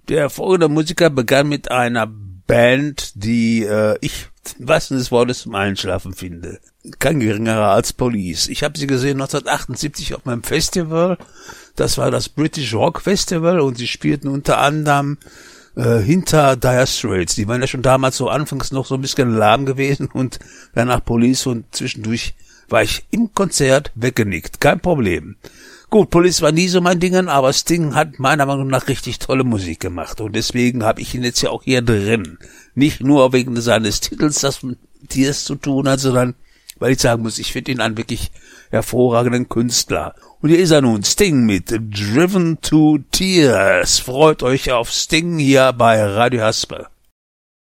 Der folgende Musiker begann mit einer Band, die ich im wahrsten Sinne des Wortes zum Einschlafen finde. Kein geringerer als Police. Ich habe sie gesehen 1978 auf meinem Festival. Das war das British Rock Festival und sie spielten unter anderem hinter Dire Straits. Die waren ja schon damals so anfangs noch so ein bisschen lahm gewesen und danach Police und zwischendurch war ich im Konzert weggenickt. Kein Problem. Gut, Police war nie so mein Ding, aber Sting hat meiner Meinung nach richtig tolle Musik gemacht und deswegen habe ich ihn jetzt ja auch hier drin. Nicht nur wegen seines Titels, das mit Tears zu tun hat, sondern weil ich sagen muss, ich finde ihn einen wirklich hervorragenden Künstler. Und hier ist er nun, Sting mit Driven to Tears. Freut euch auf Sting hier bei Radio Haspe.